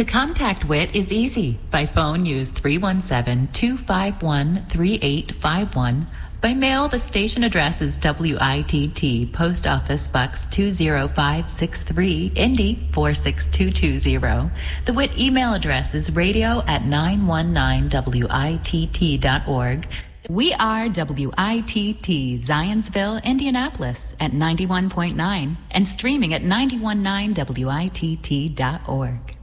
To contact WIT is easy. By phone, use 317-251-3851. By mail, the station address is WITT, Post Office Box 20563, Indy 46220. The WIT email address is radio@919witt.org. We are WITT, Zionsville, Indianapolis at 91.9 and streaming at 919witt.org.